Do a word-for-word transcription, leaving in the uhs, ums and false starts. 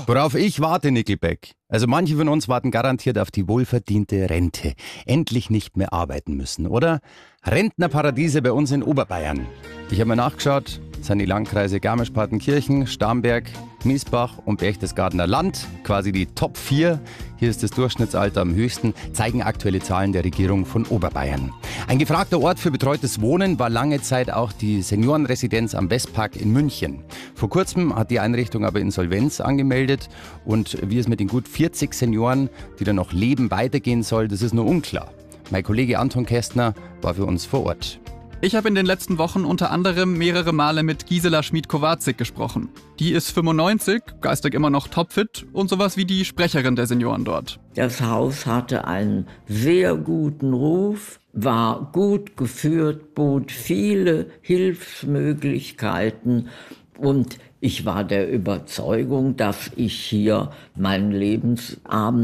Worauf ich warte, Nickelback. Also manche von uns warten garantiert auf die wohlverdiente Rente. Endlich nicht mehr arbeiten müssen, oder? Rentnerparadiese bei uns in Oberbayern. Ich habe mal nachgeschaut, das sind die Landkreise Garmisch-Partenkirchen, Starnberg, Miesbach und Berchtesgadener Land, quasi die Top vier. Hier ist das Durchschnittsalter am höchsten, zeigen aktuelle Zahlen der Regierung von Oberbayern. Ein gefragter Ort für betreutes Wohnen war lange Zeit auch die Seniorenresidenz am Westpark in München. Vor kurzem hat die Einrichtung aber Insolvenz angemeldet und wie es mit den gut vierzig Senioren, die da noch leben, weitergehen soll, das ist nur unklar. Mein Kollege Anton Kästner war für uns vor Ort. Ich habe in den letzten Wochen unter anderem mehrere Male mit Gisela Schmid-Kowatzig gesprochen. Die ist fünfundneunzig, geistig immer noch topfit und sowas wie die Sprecherin der Senioren dort. Das Haus hatte einen sehr guten Ruf, war gut geführt, bot viele Hilfsmöglichkeiten und ich war der Überzeugung, dass ich hier meinen Lebensabend